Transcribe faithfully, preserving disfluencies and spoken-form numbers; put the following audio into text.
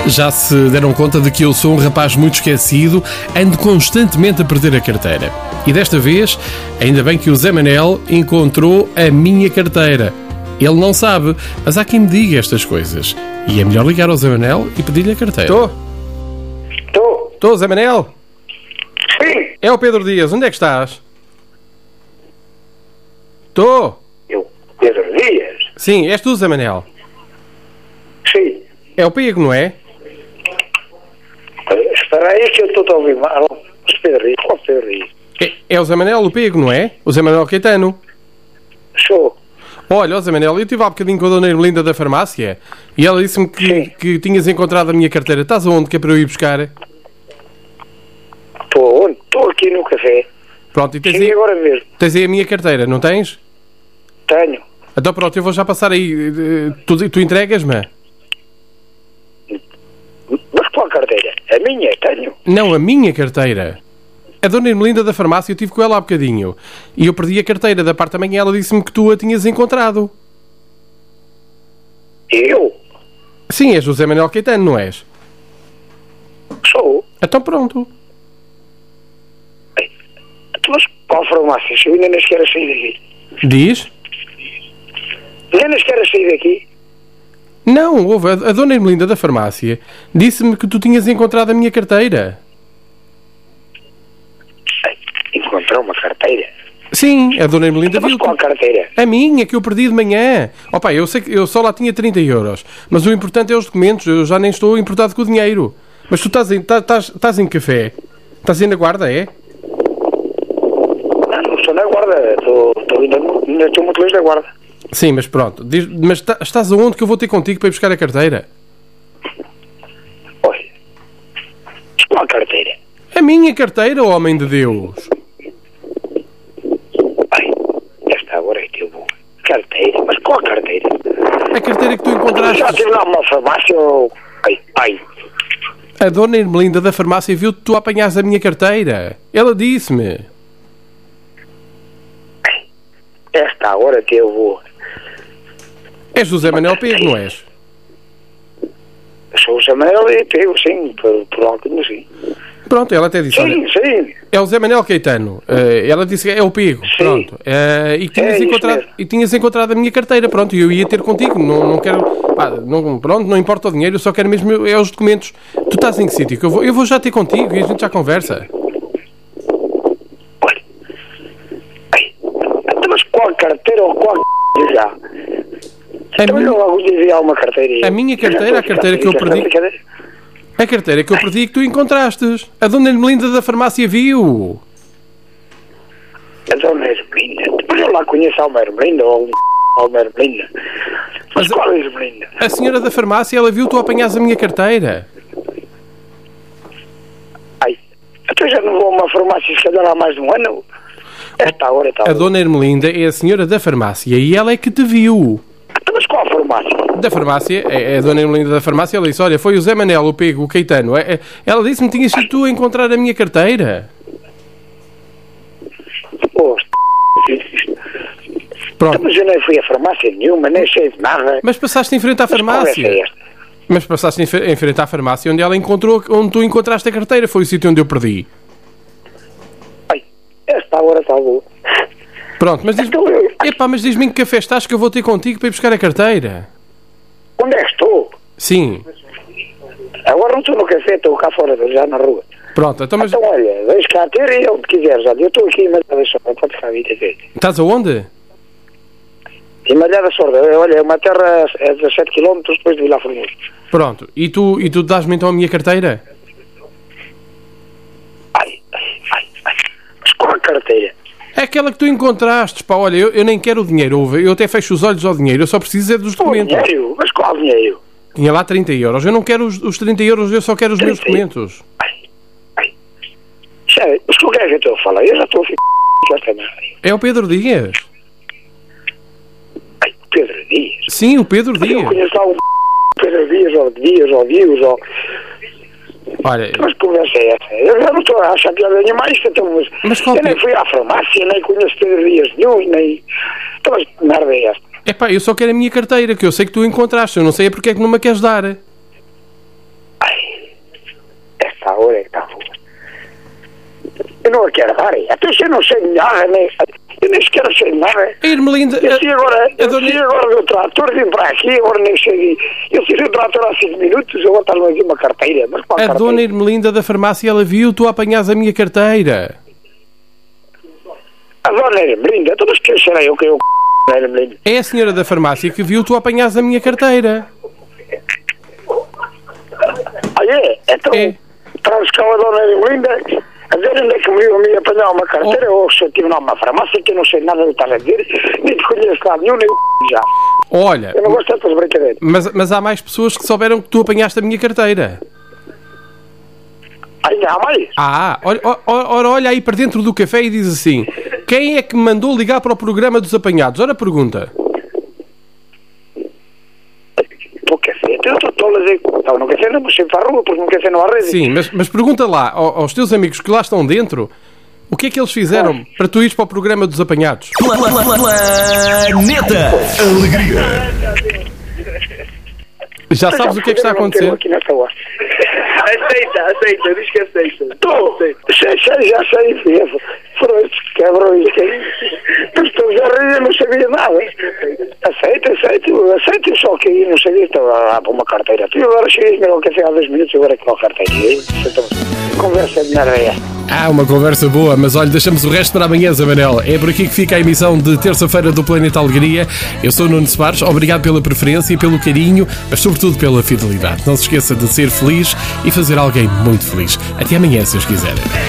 Já se deram conta de que eu sou um rapaz muito esquecido, ando constantemente a perder a carteira. E desta vez, ainda bem que o Zé Manel encontrou a minha carteira. Ele não sabe, mas há quem me diga estas coisas. E é melhor ligar ao Zé Manel e pedir-lhe a carteira. Estou? Estou? Estou, Zé Manel? Sim. É o Pedro Dias, onde é que estás? Estou? Eu, Pedro Dias? Sim, és tu, Zé Manel? Sim. É o Pego, não é? Espera aí que eu estou a ouvir mal. Pedro Dias, qual Pedro Dias? É, é o Zé Manel, o Pego, não é? O Zé Manel Caetano. Sou. Olha, ó Zé Manel, eu estive há bocadinho com a dona Ermelinda da farmácia e ela disse-me que, que tinhas encontrado a minha carteira. Estás aonde que é para eu ir buscar? Estou onde? Estou aqui no café. Pronto, e tens Cheguei aí, agora mesmo. tens aí a minha carteira, não tens? Tenho. Então pronto, eu vou já passar aí. eh, Tu, tu entregas-me? Mas qual carteira? A minha? Tenho. Não, a minha carteira. A dona Ermelinda da farmácia, eu estive com ela há bocadinho. E eu perdi a carteira da parte da manhã, ela disse-me que tu a tinhas encontrado. Eu? Sim, és o Zé Manel Caetano, não és? Sou. Então pronto. Ei, mas qual farmácia? Eu ainda nem sequer saí daqui. Diz? Ainda nem sequer saí daqui. Não, houve. A, a dona Ermelinda da farmácia disse-me que tu tinhas encontrado a minha carteira. Encontrou uma carteira? Sim, a dona Ermelinda Mas viu. qual carteira? A minha, que eu perdi de manhã. Opa, eu sei que eu só lá tinha trinta euros. Mas o importante é os documentos. Eu já nem estou importado com o dinheiro. Mas tu estás em, estás, estás, estás em café? Estás aí na guarda, é? Não, não estou na guarda. Estou, estou ainda, ainda estou muito longe da guarda. Sim, mas pronto. Diz, mas tá, estás aonde que eu vou ter contigo para ir buscar a carteira? Olha. Qual carteira? A minha carteira, homem de Deus. Ai, esta agora é que eu vou. Carteira? Mas qual carteira? A carteira que tu Eu encontraste. já estive lá numa farmácia ou... Ai, ai. A dona Ermelinda da farmácia viu que tu apanhaste a minha carteira. Ela disse-me. Esta hora que eu vou. És o Zé Manel Pego, não és? Eu sou o Samuel e pego, sim, por, por algo sim. Pronto, ela até disse. Sim, Olha, sim. é o Zé Manel Caetano. Uh, ela disse que é o Pego. Sim. Pronto. Uh, e, que tinhas É isso encontrado, mesmo. e tinhas encontrado a minha carteira. Pronto, e eu ia ter contigo. Não, não quero. Pá, não, pronto, não importa o dinheiro, eu só quero mesmo é os documentos. Tu estás em que sítio? Que eu, vou, eu vou já ter contigo e a gente já conversa. Olha. Ai. Então, mas qual carteira ou qual já? A, Então minha, eu logo devia alguma carteira. e eu- a minha carteira, a carteira que eu perdi. Cadê? A carteira que eu perdi e que tu encontrastes. A dona Ermelinda da farmácia viu. A dona Ermelinda. Mas eu lá conheço a Alma Ermelinda ou a Alma Ermelinda. Mas Mas- qual é a Ermelinda? A senhora da farmácia, ela viu tu apanhas a minha carteira. Ai. Então já não vou a uma farmácia se calhar há mais de um ano? Esta hora está. A dona Ermelinda é a senhora da farmácia e ela é que te viu. Então, mas qual farmácia? Da farmácia, é é a dona Ermelinda da farmácia, ela disse, olha, foi o Zé Manel, o Pego, o Caetano. É- é- Ela disse-me que tinhas sido tu a encontrar a minha carteira. Oh, Pronto. mas eu nem fui a farmácia nenhuma, nem sei de nada. Mas passaste em frente à Mas qual é farmácia. esta? Mas passaste em fe- em frente à farmácia onde ela encontrou, onde tu encontraste a carteira. Foi o sítio onde eu perdi. Ai, esta hora está boa. Pronto, mas diz-me... Então eu... Epá, mas diz-me em que café estás que eu vou ter contigo para ir buscar a carteira. Onde é que estou? Sim. Agora não estou no café, estou cá fora, já na rua. Pronto, então mas... Então olha, deixa cá ter e onde quiseres. Olha, eu estou aqui em Malhada Sorda, pode ficar a vida ver. Estás aonde? Em Malhada Sorda, olha, é uma terra a dezassete quilómetros depois de Vila Formoso. Pronto. E tu, e tu dás-me então a minha carteira? Ai, ai, ai, ai. Mas qual a carteira? É aquela que tu encontraste, pá, olha, eu, eu nem quero o dinheiro, ouve, eu até fecho os olhos ao dinheiro, eu só preciso é dos Qual documentos. dinheiro? Mas qual dinheiro? Tinha lá trinta euros, eu não quero os, os trinta euros, eu só quero os meus trinta? documentos. Ai, ai. Sério, mas com quem é que eu estou a falar? Eu já estou a ficar com esta merda. É o Pedro Dias. Ai, Pedro Dias. Sim, o Pedro Mas eu Dias. conheço lá um Pedro Dias, ou Dias, ou Dias, ou... Olha, Mas que conversa é essa? Eu já não estou a achar piada nenhuma isto, então, mas, Mas qual eu nem pi- fui à farmácia, nem conheço Pedro Dias nenhum, e nem... Então, mas que merda é esta? epá, eu só quero a minha carteira, que eu sei que tu encontraste, eu não sei é porque é que não me a queres dar. Eu não a quero dar. Até se eu não sei nada, nem, eu nem sequer sei nada. A Irmelinda... Eu sei agora, eu dona... sei agora do trator, vim para aqui, agora nem sei. Eu fiz o trator há cinco minutos, eu vou estar aqui uma carteira. Mas qual a carteira? dona Irmelinda da farmácia, ela viu, tu apanhas a minha carteira. A dona Irmelinda? Então, mas quem será eu que eu c... Irmelinda? É a senhora da farmácia que viu, tu apanhas a minha carteira. Ah, é? Então, É. traz cá a dona Irmelinda, a ver onde é que me viu a mim apanhar uma carteira, oh. Ou se eu estive numa farmácia que eu não sei nada do que estás a dizer, nem te conheço lá nenhum, nem c... já. Olha, Eu não gosto dessas brincadeiras. mas, mas há mais pessoas que souberam que tu apanhaste a minha carteira. Ainda há mais? Ah, ora, ora, olha aí para dentro do café e diz assim: quem é que me mandou ligar para o programa dos apanhados? Ora, pergunta. O café, eu estou a dizer, não, no café não me sempre para a rua, porque no café não há rede. Sim, mas, mas pergunta lá ao- aos teus amigos que lá estão dentro o que é que eles fizeram para tu ires para o programa dos apanhados. Planeta Alegria. Já sabes o que é que está a acontecer? Aqui nessa hora. Aceita, aceita, diz que aceita. Estou, sei, sei, já sei, filho. Foram estes que quebram isto aí. Mas estou já a rir, eu não sabia nada. Aceita, aceito, aceito, só que aí não sabia, estava lá para uma carteira. Tu agora cheguei ao café há dois minutos, agora com a carteira. E aí, então, conversa de merda é. Ah, uma conversa boa, mas olha, deixamos o resto para amanhã, Zé Manel. É por aqui que fica a emissão de terça-feira do Planeta Alegria. Eu sou o Nuno Soares, obrigado pela preferência e pelo carinho, mas sobretudo pela fidelidade. Não se esqueça de ser feliz e fazer alguém muito feliz. Até amanhã, se os quiserem.